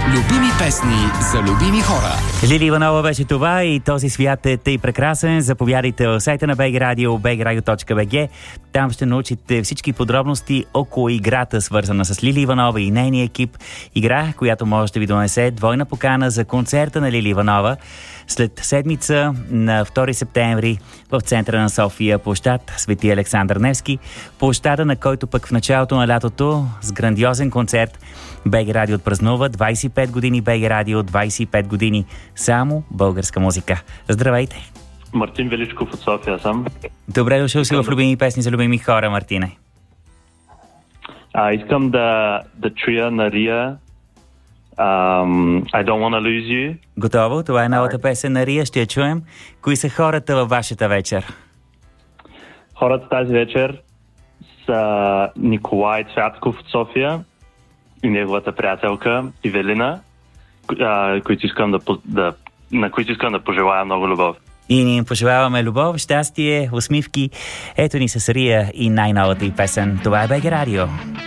Любими песни за любими хора. Лили Иванова беше това и този свят е тъй прекрасен. Заповядайте в сайта на BG Radio, bgradio.bg. Там ще научите всички подробности около играта, свързана с Лили Иванова и нейния екип. Игра, която може да ви донесе двойна покана за концерта на Лили Иванова след седмица на 2 септември в центъра на София, площад Свети Александър Невски, площада, на който пък в началото на лятото с грандиозен концерт BG Radio отпразнува 25 години BG Radio, 25 години само българска музика. Здравейте! Мартин Величков от София съм. Добре дошъл си в любими песни за любими хора, Мартине. Искам да чуя на Рия I don't wanna lose you. Готово, това е новата песен на Рия, ще я чуем. Кои са хората във вашата вечер? Хората тази вечер са Николай Цвятков от София и неговата приятелка Ивелина, на които искам да пожелая много любов. И ни им пожелаваме любов, щастие, усмивки. Ето ни с Рия и най-новата й песен. Това е BG Radio.